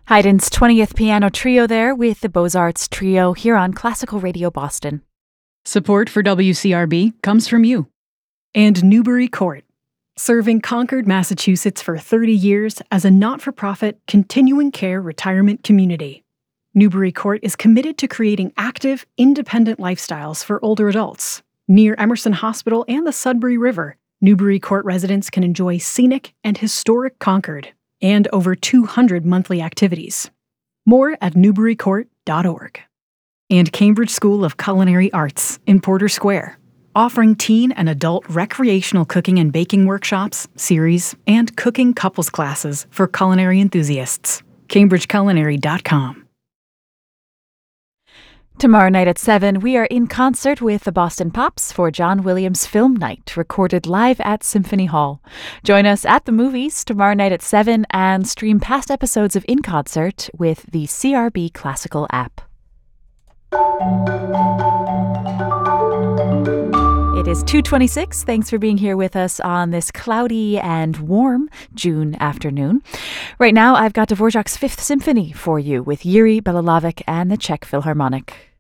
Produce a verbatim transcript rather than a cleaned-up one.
Haydn's twentieth Piano Trio there with the Beaux-Arts Trio here on Classical Radio Boston. Support for W C R B comes from you. And Newbury Court, serving Concord, Massachusetts for thirty years as a not-for-profit, continuing care retirement community. Newbury Court is committed to creating active, independent lifestyles for older adults. Near Emerson Hospital and the Sudbury River, Newbury Court residents can enjoy scenic and historic Concord and over two hundred monthly activities. More at newbury court dot org. And Cambridge School of Culinary Arts in Porter Square, offering teen and adult recreational cooking and baking workshops, series, and cooking couples classes for culinary enthusiasts. cambridge culinary dot com. Tomorrow night at seven, we are in concert with the Boston Pops for John Williams Film Night, recorded live at Symphony Hall. Join us at the movies tomorrow night at seven and stream past episodes of In Concert with the C R B Classical app. It is two twenty-six. Thanks for being here with us on this cloudy and warm June afternoon. Right now, I've got Dvorak's Fifth Symphony for you with Yuri Belolavich and the Czech Philharmonic.